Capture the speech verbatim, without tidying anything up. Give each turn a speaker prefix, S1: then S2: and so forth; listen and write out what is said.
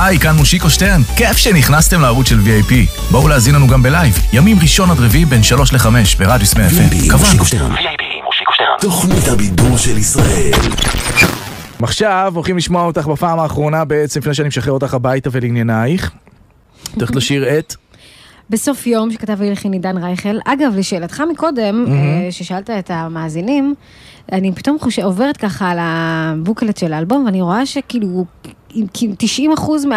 S1: היי, כאן מושיקו שטרן. כיף שנכנסתם לערוץ של וי איי פי. בואו להזין לנו גם בלייב. ימים ראשון עד רביעי בין שלוש לחמש ברדיוס מאה אפ אם. קבענו.
S2: וי איי פי, מושיקו שטרן. תוכנית הבידור של ישראל.
S1: עכשיו הולכים לשמוע אותך בפעם האחרונה בעצם, לפני שאני משחרר אותך הביתה ולעניינייך. תלכת לשיר את...
S3: בסוף יום שכתב הלחין עידן רייכל. אגב, לשאלתך מקודם, ששאלת את המאזינים, אני פתאום עוברת ככה על הבוקלט של האלבום, ואני רואה שכאילו תשעים אחוז מה...